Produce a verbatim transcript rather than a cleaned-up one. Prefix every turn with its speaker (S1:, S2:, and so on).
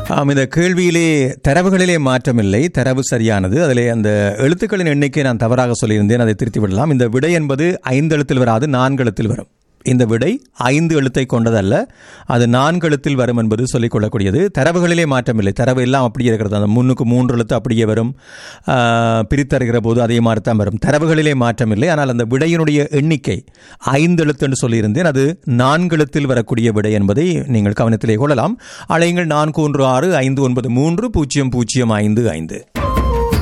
S1: ஆம், இந்த கேள்வியிலே தரவுகளிலே மாற்றமில்லை, தரவு சரியானது. அதிலே அந்த எழுத்துக்களின் எண்ணிக்கை நான் தவறாக சொல்லியிருந்தேன், அதை திருத்தி விடலாம். இந்த விடை என்பது ஐந்து எழுத்தில் வராது, நான்கு எழுத்தில் வரும். இந்த விடை ஐந்து எழுத்தை கொண்டதல்ல, அது நான்கு எழுத்தில் வரும் என்பது சொல்லிக் கொள்ளக்கூடியது. தரவுகளிலே மாற்றமில்லை, தரவு எல்லாம் அப்படியே இருக்கிறது. அந்த முன்னுக்கு மூன்று எழுத்து அப்படியே வரும், பிரித்தருகிற போது அதே மாதிரி தான் வரும். தரவுகளிலே மாற்றமில்லை, ஆனால் அந்த விடையினுடைய எண்ணிக்கை ஐந்து எழுத்து என்று சொல்லியிருந்தேன், அது நான்கு எழுத்தில் வரக்கூடிய விடை என்பதை நீங்கள் கவனத்திலே கொள்ளலாம். அழையுங்கள் நான்கு ஒன்று ஆறு ஐந்து ஒன்பது மூன்று பூஜ்ஜியம் பூஜ்ஜியம் ஐந்து ஐந்து.